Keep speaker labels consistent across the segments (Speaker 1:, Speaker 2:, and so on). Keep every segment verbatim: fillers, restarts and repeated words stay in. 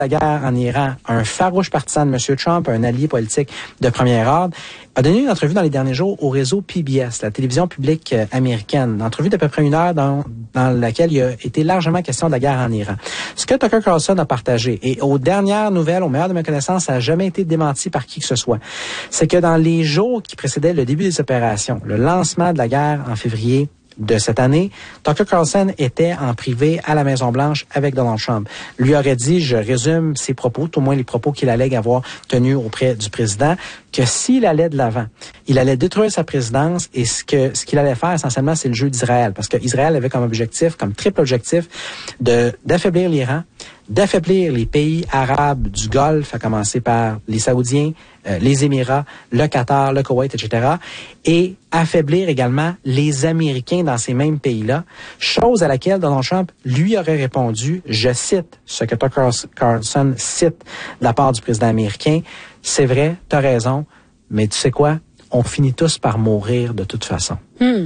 Speaker 1: la guerre en Iran, un farouche partisan de M. Trump, un allié politique de premier ordre, a donné une entrevue dans les derniers jours au réseau P B S, la télévision publique euh, américaine. Une entrevue d'à peu près une heure dans, dans laquelle il a été largement question de la guerre en Iran. Ce que Tucker Carlson a partagé, et aux dernières nouvelles, au meilleur de mes connaissances, ça n'a jamais été démenti par qui que ce soit, c'est que dans les jours qui précédaient le début des opérations, le lancement de la guerre en février de cette année, Tucker Carlson était en privé à la Maison-Blanche avec Donald Trump. Lui aurait dit, je résume ses propos, tout au moins les propos qu'il allègue avoir tenus auprès du président, que s'il allait de l'avant, il allait détruire sa présidence et ce que ce qu'il allait faire essentiellement, c'est le jeu d'Israël. Parce qu'Israël avait comme objectif, comme triple objectif, de d'affaiblir l'Iran, d'affaiblir les pays arabes du Golfe, à commencer par les Saoudiens, euh, les Émirats, le Qatar, le Koweït, et cetera, et affaiblir également les Américains dans ces mêmes pays-là, chose à laquelle Donald Trump lui aurait répondu, je cite ce que Tucker Carlson cite de la part du président américain, c'est vrai, t'as raison, mais tu sais quoi, on finit tous par mourir de toute façon.
Speaker 2: Hmm.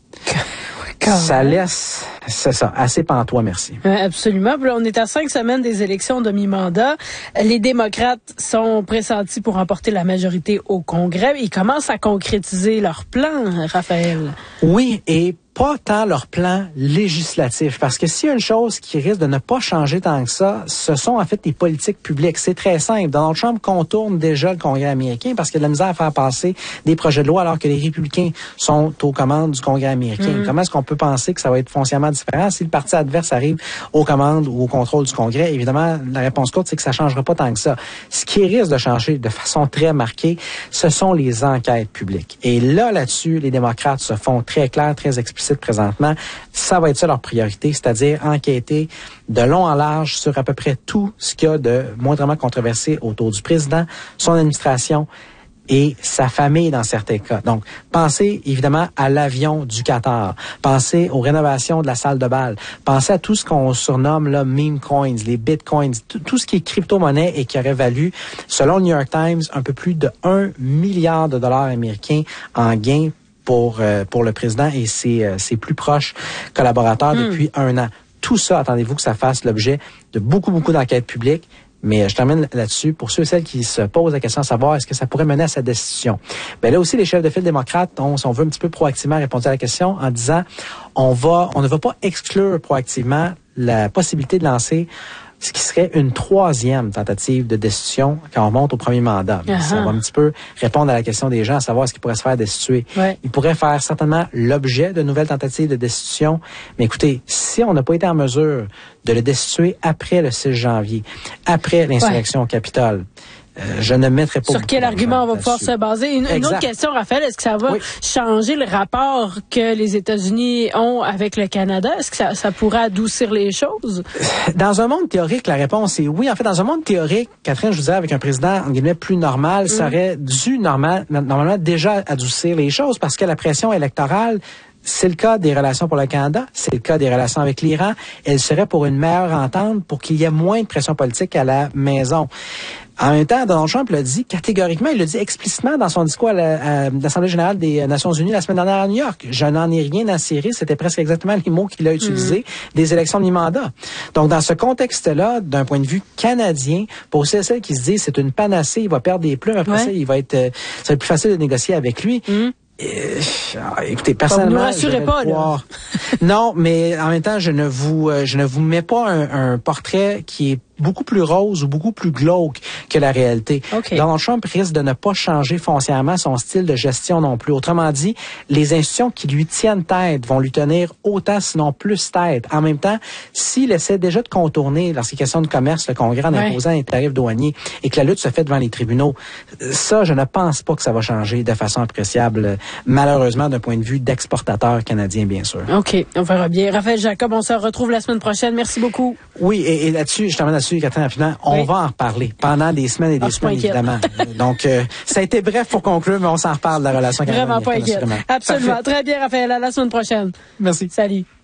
Speaker 1: Ça laisse, c'est ça, assez pantois, merci.
Speaker 2: Absolument. Puis là, on est à cinq semaines des élections de mi-mandat. Les démocrates sont pressentis pour remporter la majorité au Congrès. Ils commencent à concrétiser leur plan, Raphaël.
Speaker 1: Oui, et pas tant leur plan législatif, parce que s'il y a une chose qui risque de ne pas changer tant que ça, ce sont en fait les politiques publiques. C'est très simple. Donald Trump contourne déjà le Congrès américain parce qu'il a de la misère à faire passer des projets de loi alors que les républicains sont aux commandes du Congrès américain. Mm-hmm. Comment est-ce qu'on peut penser que ça va être foncièrement différent si le parti adverse arrive aux commandes ou au contrôle du Congrès? Évidemment, la réponse courte, c'est que ça changera pas tant que ça. Ce qui risque de changer de façon très marquée, ce sont les enquêtes publiques. Et là, là-dessus, les démocrates se font très clairs, très explicites présentement, ça va être ça leur priorité, c'est-à-dire enquêter de long en large sur à peu près tout ce qu'il y a de moindrement controversé autour du président, son administration et sa famille dans certains cas. Donc, pensez évidemment à l'avion du Qatar, pensez aux rénovations de la salle de bal, pensez à tout ce qu'on surnomme là meme coins, les bitcoins, tout, tout ce qui est crypto-monnaie et qui aurait valu, selon le New York Times, un peu plus de un milliard de dollars américains en gains pour euh, pour le président et ses, euh, ses plus proches collaborateurs mmh. depuis un an. Tout ça, attendez-vous que ça fasse l'objet de beaucoup, beaucoup d'enquêtes publiques. Mais je termine là-dessus. Pour ceux et celles qui se posent la question de savoir est-ce que ça pourrait mener à cette destitution. Ben là aussi, les chefs de file démocrates ont, si on veut, un petit peu proactivement répondu à la question en disant on va, on ne va pas exclure proactivement la possibilité de lancer ce qui serait une troisième tentative de destitution quand on monte au premier mandat. Uh-huh. Ça va un petit peu répondre à la question des gens, à savoir ce qui pourrait se faire destituer. Ouais. Il pourrait faire certainement l'objet de nouvelles tentatives de destitution. Mais écoutez, si on n'a pas été en mesure de le destituer après le six janvier, après l'insurrection ouais. au Capitole, Euh, je ne mettrai pas...
Speaker 2: Sur quel argument on va pouvoir se baser? Une, une autre question, Raphaël, est-ce que ça va oui. changer le rapport que les États-Unis ont avec le Canada? Est-ce que ça, ça pourrait adoucir les choses?
Speaker 1: Dans un monde théorique, la réponse est oui. En fait, dans un monde théorique, Catherine, je vous disais, avec un président, en guillemets, plus normal, mm. ça aurait dû normal, normalement déjà adoucir les choses parce que la pression électorale, c'est le cas des relations pour le Canada, c'est le cas des relations avec l'Iran. Elle serait pour une meilleure entente, pour qu'il y ait moins de pression politique à la maison. En même temps, Donald Trump l'a dit catégoriquement, il l'a dit explicitement dans son discours à, la, à l'Assemblée générale des Nations unies la semaine dernière à New York. Je n'en ai rien à cirer, c'était presque exactement les mots qu'il a utilisés, mmh. des élections de mi-mandat. Donc, dans ce contexte-là, d'un point de vue canadien, pour ceux et celles qui se disent c'est une panacée, il va perdre des plumes, après ouais. ça, il va être, euh, ça va être plus facile de négocier avec lui. Mmh. Euh, écoutez, personnellement,
Speaker 2: vous ne rassurez pas, là.
Speaker 1: Non, mais en même temps, je ne vous, euh, je ne vous mets pas un, un portrait qui est beaucoup plus rose ou beaucoup plus glauque que la réalité. Okay. Donald Trump risque de ne pas changer foncièrement son style de gestion non plus. Autrement dit, les institutions qui lui tiennent tête vont lui tenir autant, sinon plus tête. En même temps, s'il essaie déjà de contourner, lorsqu'il est question de commerce, le Congrès en ouais. imposant les tarifs douaniers et que la lutte se fait devant les tribunaux, ça, je ne pense pas que ça va changer de façon appréciable, malheureusement, d'un point de vue d'exportateur canadien, bien sûr.
Speaker 2: OK, on verra bien. Raphaël Jacob, on se retrouve la semaine prochaine. Merci beaucoup.
Speaker 1: Oui, et, et là-dessus, je termine là-dessus, Catherine, rapidement, on oui. va en reparler pendant des semaines et des ah, semaines, évidemment. Donc, euh, ça a été bref pour conclure, mais on s'en reparle de la relation canadienne.
Speaker 2: Vraiment pas inquiète. Absolument. Parfait. Très bien, Raphaël. À la semaine prochaine.
Speaker 1: Merci.
Speaker 2: Salut.